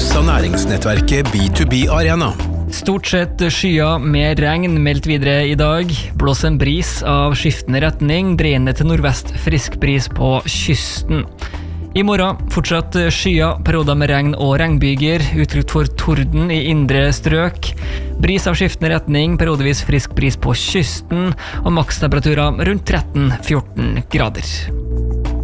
produseres av næringsnettverket B2B Arena. Stort sett skyer med regn meldt videre i dag. Blås en bris av skiftende retning, dreiende til nordvest frisk bris på kysten. I morgen fortsatt skyer, perioder med regn og regnbyger, utrygt for torden i indre strøk. Bris av skiftende retning, periodevis frisk bris på kysten, og makstemperaturer rundt 13-14 grader.